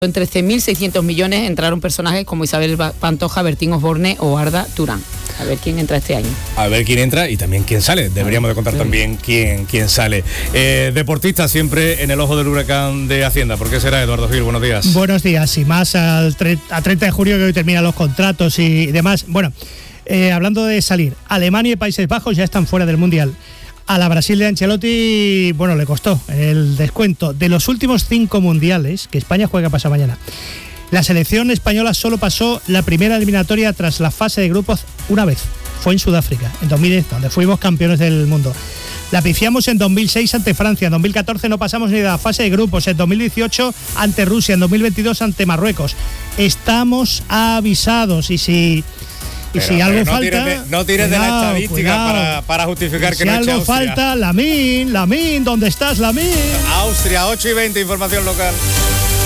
En 13.600 millones entraron personajes como Isabel Pantoja, Bertín Osborne o Arda Turán. A ver quién entra este año. A ver quién entra y también quién sale. Deberíamos de contar también quién sale. Deportista siempre en el ojo del huracán de Hacienda. ¿Por qué será, Eduardo Gil? Buenos días. Buenos días. Y más a 30 de julio, que hoy terminan los contratos y demás. Bueno, hablando de salir, Alemania y Países Bajos ya están fuera del Mundial. A la Brasil de Ancelotti, bueno, le costó el descuento. De los últimos 5 mundiales, que España juega pasado mañana, la selección española solo pasó la primera eliminatoria tras la fase de grupos una vez. Fue en Sudáfrica, en 2010, donde fuimos campeones del mundo. La pifiamos en 2006 ante Francia, en 2014 no pasamos ni de la fase de grupos, en 2018 ante Rusia, en 2022 ante Marruecos. Estamos avisados y si algo falta... No tires de la estadística para justificar que no eche Austria. Si algo falta, Lamine, ¿dónde estás, Lamine? Austria, 8:20, información local.